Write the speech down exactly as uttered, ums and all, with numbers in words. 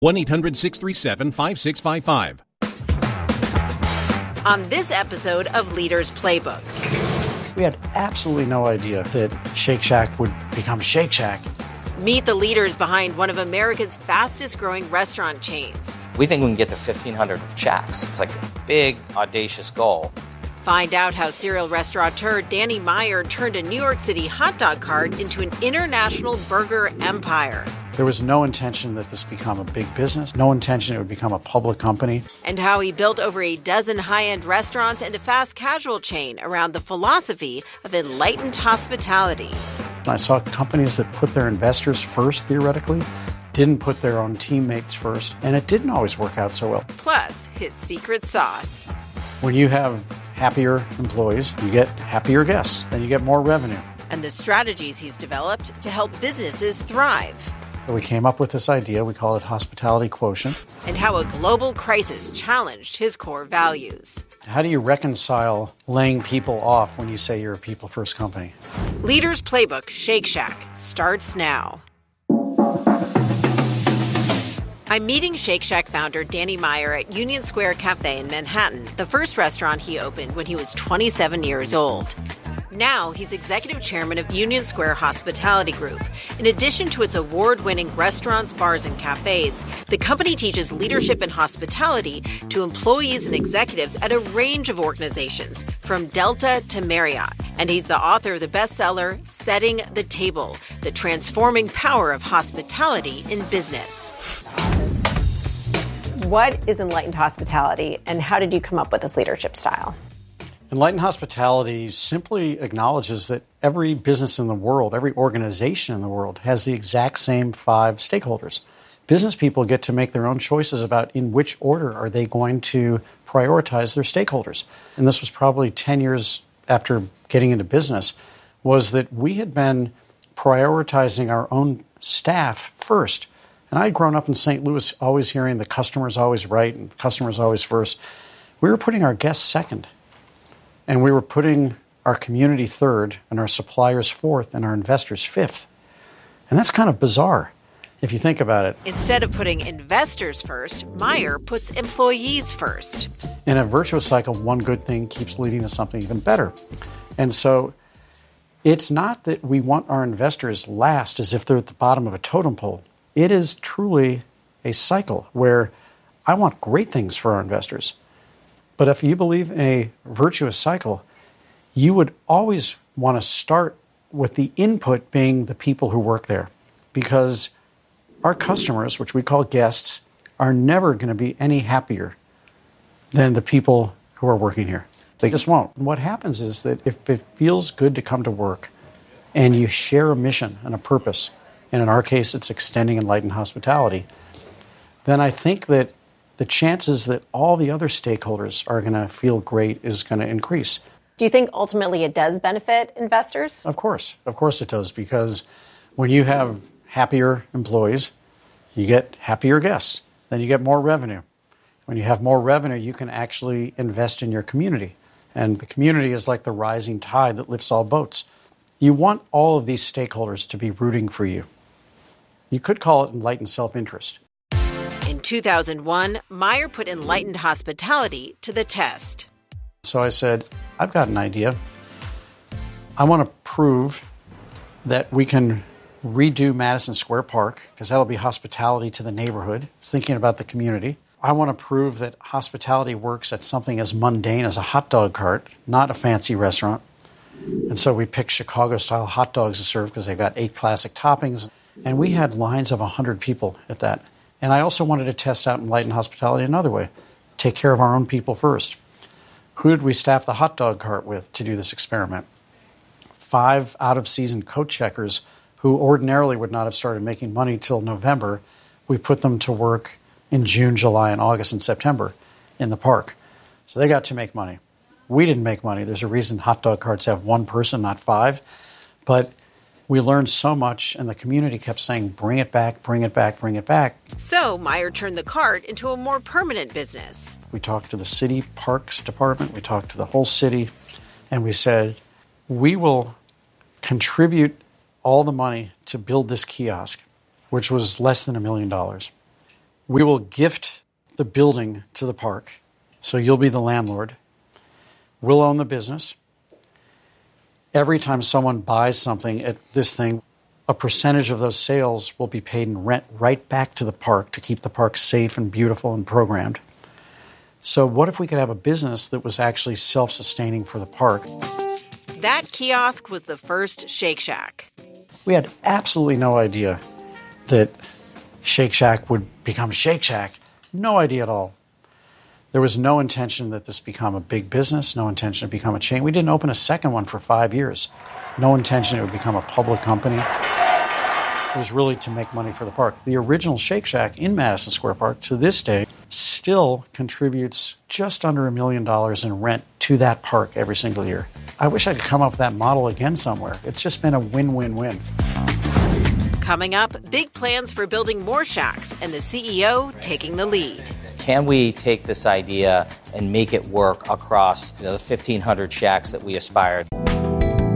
one eight hundred six three seven five six five five. On this episode of Leaders Playbook. We had absolutely no idea that Shake Shack would become Shake Shack. Meet the leaders behind one of America's fastest growing restaurant chains. We think we can get to fifteen hundred Shacks. It's like a big, audacious goal. Find out how serial restaurateur Danny Meyer turned a New York City hot dog cart into an international burger empire. There was no intention that this become a big business, no intention it would become a public company. And how he built over a dozen high-end restaurants and a fast casual chain around the philosophy of enlightened hospitality. I saw companies that put their investors first, theoretically, didn't put their own teammates first, and it didn't always work out so well. Plus, his secret sauce. When you have happier employees, you get happier guests, then you get more revenue. And the strategies he's developed to help businesses thrive. So we came up with this idea, we call it Hospitality Quotient. And how a global crisis challenged his core values. How do you reconcile laying people off when you say you're a people-first company? Leaders Playbook Shake Shack starts now. I'm meeting Shake Shack founder Danny Meyer at Union Square Cafe in Manhattan, the first restaurant he opened when he was twenty-seven years old. Now, he's executive chairman of Union Square Hospitality Group. In addition to its award-winning restaurants, bars, and cafes, the company teaches leadership and hospitality to employees and executives at a range of organizations, from Delta to Marriott. And he's the author of the bestseller, Setting the Table, The Transforming Power of Hospitality in Business. What is enlightened hospitality, and how did you come up with this leadership style? Enlightened hospitality simply acknowledges that every business in the world, every organization in the world has the exact same five stakeholders. Business people get to make their own choices about in which order are they going to prioritize their stakeholders. And this was probably ten years after getting into business, was that we had been prioritizing our own staff first. And I had grown up in Saint Louis always hearing the customer's always right and the customer's always first. We were putting our guests second. And we were putting our community third and our suppliers fourth and our investors fifth. And that's kind of bizarre if you think about it. Instead of putting investors first, Meyer puts employees first. In a virtuous cycle, one good thing keeps leading to something even better. And so it's not that we want our investors last as if they're at the bottom of a totem pole. It is truly a cycle where I want great things for our investors. But if you believe in a virtuous cycle, you would always want to start with the input being the people who work there. Because our customers, which we call guests, are never going to be any happier than the people who are working here. They just won't. And what happens is that if it feels good to come to work and you share a mission and a purpose, and in our case it's extending enlightened hospitality, then I think that the chances that all the other stakeholders are going to feel great is going to increase. Do you think ultimately it does benefit investors? Of course. Of course it does, because when you have happier employees, you get happier guests. Then you get more revenue. When you have more revenue, you can actually invest in your community. And the community is like the rising tide that lifts all boats. You want all of these stakeholders to be rooting for you. You could call it enlightened self-interest. In two thousand one, Meyer put enlightened hospitality to the test. So I said, I've got an idea. I want to prove that we can redo Madison Square Park, because that'll be hospitality to the neighborhood, thinking about the community. I want to prove that hospitality works at something as mundane as a hot dog cart, not a fancy restaurant. And so we picked Chicago-style hot dogs to serve because they've got eight classic toppings. And we had lines of one hundred people at that. And I also wanted to test out enlightened hospitality another way. Take care of our own people first. Who did we staff the hot dog cart with to do this experiment? Five out-of-season coat checkers who ordinarily would not have started making money till November. We put them to work in June, July, and August and September in the park. So they got to make money. We didn't make money. There's a reason hot dog carts have one person, not five. But we learned so much, and the community kept saying, bring it back, bring it back, bring it back. So Meyer turned the cart into a more permanent business. We talked to the city parks department. We talked to the whole city. And we said, we will contribute all the money to build this kiosk, which was less than a million dollars. We will gift the building to the park, so you'll be the landlord. We'll own the business. Every time someone buys something at this thing, a percentage of those sales will be paid in rent right back to the park to keep the park safe and beautiful and programmed. So what if we could have a business that was actually self-sustaining for the park? That kiosk was the first Shake Shack. We had absolutely no idea that Shake Shack would become Shake Shack. No idea at all. There was no intention that this become a big business, no intention to become a chain. We didn't open a second one for five years. No intention it would become a public company. It was really to make money for the park. The original Shake Shack in Madison Square Park, to this day, still contributes just under a million dollars in rent to that park every single year. I wish I could come up with that model again somewhere. It's just been a win-win-win. Coming up, big plans for building more Shacks and the C E O taking the lead. Can we take this idea and make it work across, you know, the fifteen hundred Shacks that we aspired?